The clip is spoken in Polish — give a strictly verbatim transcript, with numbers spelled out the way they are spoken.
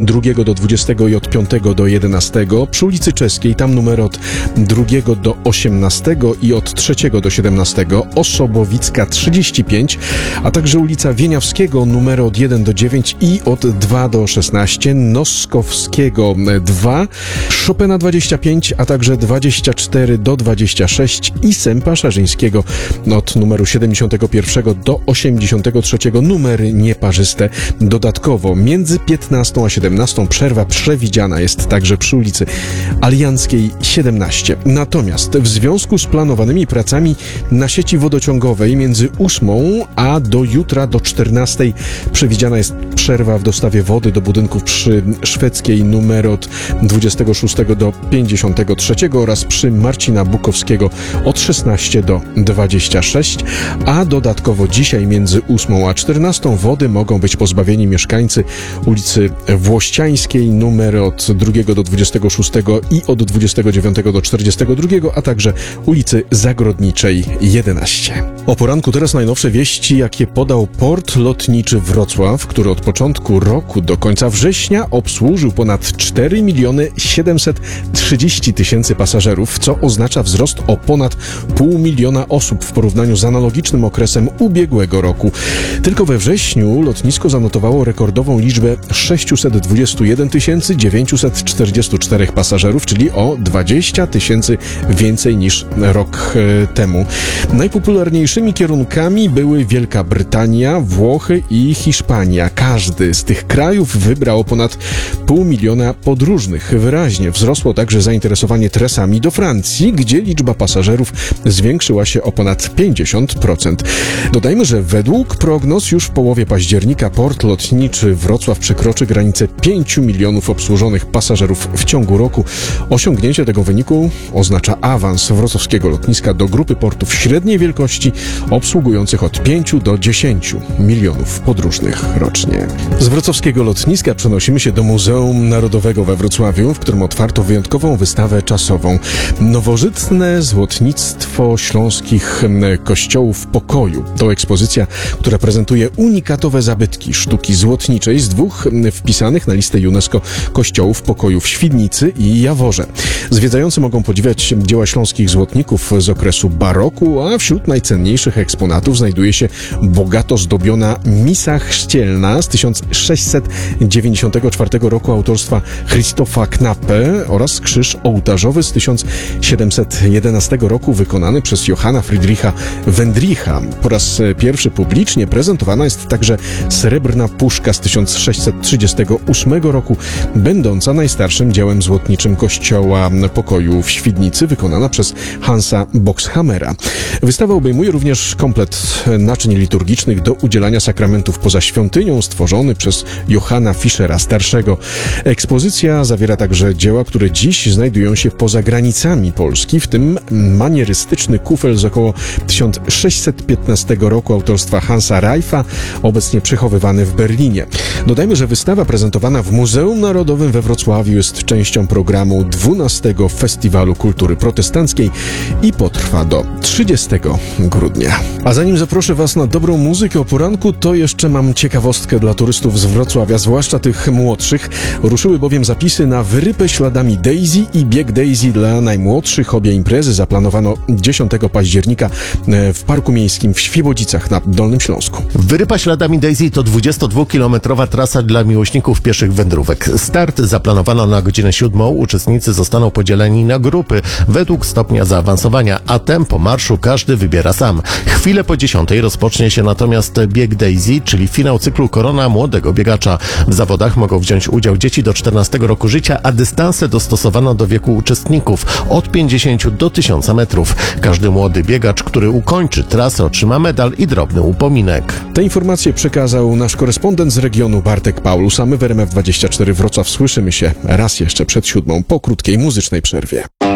drugiego do dwudziestego i od piątego do jedenastego. Przy ulicy Czeskiej, tam numer od drugiego do osiemnastego i od trzeciego do siedemnastego. Osobowicka trzydzieści pięć, a także ulica Wieniawskiego, numery od jeden do dziewięć i od dwa do szesnaście. Noskowskiego dwa, Chopina dwadzieścia pięć, a także dwadzieścia cztery do dwudziestego szóstego i Sępa Szarzyńskiego od numeru siedemdziesiątego pierwszego do osiemdziesiątego trzeciego. Numery nieparzyste. Dodatkowo między piętnastą a siedemnastą przerwa przewidziana jest także przy ulicy Alianckiej siedemnaście. Natomiast w związku z planowanymi pracami na sieci wodociągowej między ósmą a do jutra do czternastej przewidziana jest przerwa w dostawie wody do budynków przy Szwedzkiej numer od dwudziestego szóstego do pięćdziesiątego trzeciego oraz przy Marcina Bukowskiego od szesnastego do dwudziestego szóstego, a dodatkowo dzisiaj między ósmą a czternastą wody mogą być pozbawieni mieszkańcy ulicy Włościańskiej numer od drugiego do dwudziestego szóstego i od dwudziestego dziewiątego do czterdziestego drugiego, a także ulicy Zagrodniczej jedenaście. O poranku teraz najnowsze wieści, jakie podał Port Lotniczy Wrocław, który od początku roku do końca września obsłużył ponad cztery miliony siedemset trzydzieści tysięcy pasażerów, co oznacza wzrost o ponad pół miliona osób w porównaniu z analogicznym okresem ubiegłego roku. Tylko we wrześniu lotnisko zanotowało rekordową liczbę sześćset dwadzieścia jeden tysięcy dziewięćset czterdzieści cztery pasażerów, czyli o dwadzieścia tysięcy więcej niż rok e, temu. Najpopularniejszymi kierunkami były Wielka Brytania, Włochy i Hiszpania. Każdy z tych krajów wybrał ponad pół miliona podróżnych. Wyraźnie wzrosło także zainteresowanie trasami do Francji, gdzie liczba pasażerów zwiększyła się o ponad pięćdziesiąt procent. Dodajmy, że według prognoz już w połowie października Port Lotniczy Wrocław przekroczy granicę pięciu milionów obsłużonych pasażerów w ciągu roku. Osiągnięcie tego wyniku oznacza awans wrocławskiego lotniska do grupy portów średniej wielkości obsługujących od pięciu do dziesięciu milionów podróżnych rocznie. Z wrocławskiego lotniska przenosimy się do Muzeum Narodowego we Wrocławiu, w którym otwarto wyjątkową wystawę czasową. Nowożytne złotnictwo śląskich kościołów pokoju. To ekspozycja, która prezentuje unikatowe zabytki sztuki złotniczej z dwóch wpisanych na listę UNESCO kościołów pokoju w Świdnicy i Jaworze. Zwiedzający mogą podziwiać dzieła śląskich złotników z okresu baroku, a wśród najcenniejszych eksponatów znajduje się bogato zdobiona misa chrzcielna z tysiąc sześćset dziewięćdziesiątego czwartego roku autorstwa Christopha Knappe oraz krzyż ołtarzowy z tysiąc siedemset jedenastego roku wykonany przez Johanna Friedricha Wendricha. Po raz pierwszy publicznie prezentowana jest także srebrna puszka z tysiąc sześćset trzydziestego ósmego roku, będąca najstarszym dziełem złotniczym kościoła pokoju w Świdnicy, wykonana przez Hansa Boxhammera. Wystawa obejmuje również komplet naczyń liturgicznych do udzielania sakramentów poza świątynią, stworzony przez Johanna Fischera starszego. Ekspozycja zawiera także dzieła, które dziś znajdują się poza granicami Polski, w tym manierystyczny kufel z około tysiąc sześćset piętnastego roku autorstwa Hansa Reifa, obecnie przechowywany w Berlinie. Dodajmy, że wystawa prezentowana w Muzeum Narodowym we Wrocławiu jest częścią programu dwunastego Festiwalu Kultury Protestanckiej i potrwa do trzydziestego grudnia. A zanim zaproszę Was na dobrą muzykę o poranku, to jeszcze mam ciekawostkę dla turystów z Wrocławia, zwłaszcza tych młodszych. Ruszyły bowiem zapisy na wyrypę śladami Daisy i bieg Daisy dla najmłodszych. Obie imprezy zaplanowano dziesiątego października w Parku Miejskim w Świebodzicach na Dolnym Śląsku. Wyrypa śladami Daisy to dwudziestodwukilometrowa trasa dla miłośników pieszych wędrówek. Start zaplanowano na godzinę siódmą. Uczestnicy zostaną podzieleni na grupy według stopnia zaawansowania, a tempo marszu każdy wybiera sam. Chwilę po dziesiątej rozpocznie się natomiast bieg Daisy, czyli finał cyklu Korona Młodego Biegacza. W zawodach mogą wziąć udział dzieci do czternastego roku życia, a dystanse dostosowano do wieku uczestników od pięćdziesięciu do tysiąca metrów. Każdy młody biegacz, który ukończy trasę, otrzyma medal i drobny upominek. Te informacje przekazał nasz korespondent z regionu Bartek Paulus, a my w R M F dwadzieścia cztery Wrocław słyszymy się raz jeszcze przed siódmą po krótkiej muzycznej przerwie.